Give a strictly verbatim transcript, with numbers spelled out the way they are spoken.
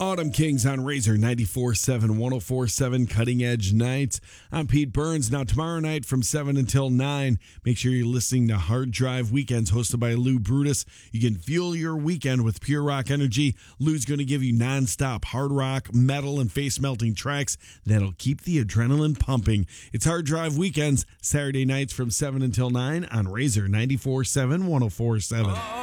Autumn Kings on Razor ninety-four point seven, one oh four point seven Cutting Edge Nights. I'm Pete Burns. Now, tomorrow night from seven until nine, make sure you're listening to Hard Drive Weekends hosted by Lou Brutus. You can fuel your weekend with pure rock energy. Lou's going to give you nonstop hard rock, metal, and face-melting tracks that'll keep the adrenaline pumping. It's Hard Drive Weekends, Saturday nights from seven until nine on Razor ninety-four point seven, one oh four point seven.